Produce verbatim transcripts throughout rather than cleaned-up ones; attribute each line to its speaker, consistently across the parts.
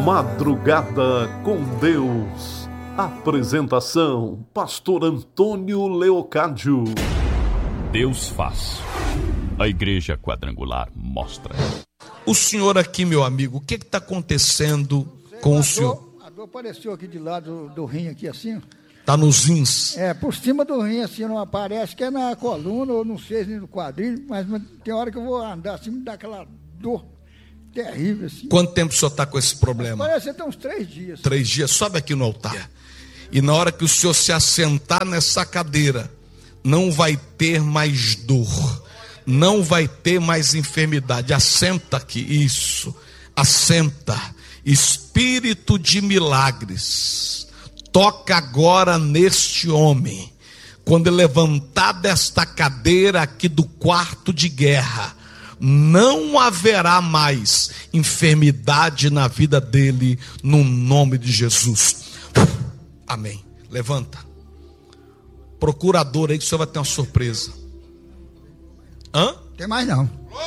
Speaker 1: Madrugada com Deus. Apresentação: Pastor Antônio Leocádio.
Speaker 2: Deus faz. A Igreja Quadrangular mostra.
Speaker 3: O senhor aqui, meu amigo, o que está acontecendo com o senhor?
Speaker 4: A dor apareceu aqui de lado do, do rim, aqui assim.
Speaker 3: Está nos rins?
Speaker 4: É, por cima do rim, assim, não aparece, que é na coluna, ou não sei, nem no quadril, mas tem hora que eu vou andar assim, me dá aquela dor terrível, assim.
Speaker 3: Quanto tempo o senhor está com esse problema?
Speaker 4: Parece até uns três dias.
Speaker 3: Três dias, sobe aqui no altar. E na hora que o senhor se assentar nessa cadeira, não vai ter mais dor, não vai ter mais enfermidade. Assenta aqui, isso, assenta. Espírito de milagres, toca agora neste homem. Quando ele levantar desta cadeira aqui do quarto de guerra, não haverá mais enfermidade na vida dele, no nome de Jesus. Amém. Levanta. Procurador aí que o senhor vai ter uma surpresa. Hã?
Speaker 4: Tem mais não.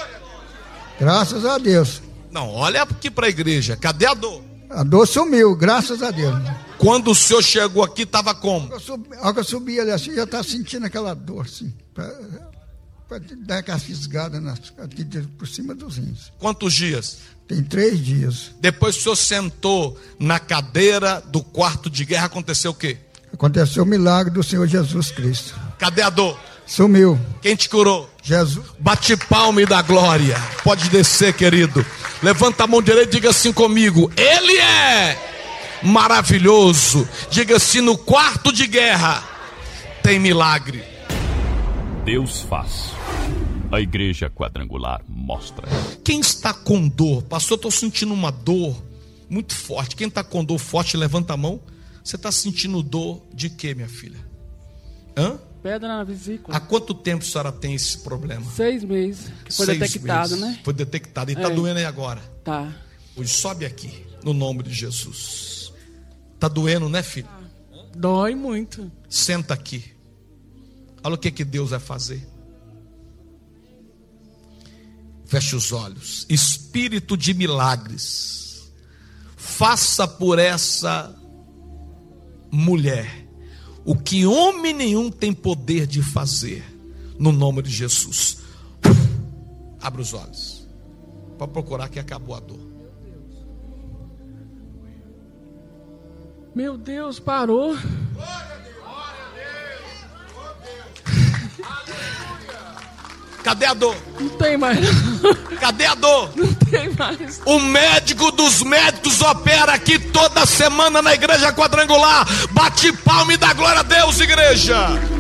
Speaker 4: Graças a Deus.
Speaker 3: Não, olha aqui para a igreja. Cadê a dor?
Speaker 4: A dor sumiu, graças a Deus.
Speaker 3: Quando o senhor chegou aqui, estava como?
Speaker 4: A hora que eu subi ali assim, já estava sentindo aquela dor assim, para dar aquela fisgada nas, aqui por cima dos rins.
Speaker 3: Quantos dias?
Speaker 4: Tem três dias.
Speaker 3: Depois que o senhor sentou na cadeira do quarto de guerra, aconteceu o quê?
Speaker 4: Aconteceu o milagre do Senhor Jesus Cristo.
Speaker 3: Cadê a dor?
Speaker 4: Sumiu.
Speaker 3: Quem te curou?
Speaker 4: Jesus.
Speaker 3: Bate palma e dá glória. Pode descer, querido. Levanta a mão direita e diga assim comigo: Ele é maravilhoso. Diga assim: no quarto de guerra tem milagre.
Speaker 2: Deus faz. A Igreja Quadrangular mostra.
Speaker 3: Quem está com dor? Pastor, estou sentindo uma dor muito forte. Quem está com dor forte, levanta a mão. Você está sentindo dor de quê, minha filha? Hã?
Speaker 5: Pedra na vesícula.
Speaker 3: Há quanto tempo a senhora tem esse problema?
Speaker 5: Seis meses. Que foi
Speaker 3: Seis
Speaker 5: detectado,
Speaker 3: meses.
Speaker 5: né?
Speaker 3: Foi detectado. E está
Speaker 5: É.
Speaker 3: doendo aí agora?
Speaker 5: Tá.
Speaker 3: Hoje sobe aqui, no nome de Jesus. Está doendo, né, filho?
Speaker 5: Dói muito.
Speaker 3: Senta aqui. Olha o que, que Deus vai fazer. Feche os olhos. Espírito de milagres, faça por essa mulher o que homem nenhum tem poder de fazer, no nome de Jesus. Abra os olhos. Para procurar que acabou a dor.
Speaker 5: Meu Deus, parou.
Speaker 3: Cadê a dor?
Speaker 5: Não tem mais.
Speaker 3: Cadê a dor?
Speaker 5: Não tem mais.
Speaker 3: O médico dos médicos opera aqui toda semana na Igreja Quadrangular. Bate palma e dá glória a Deus, igreja.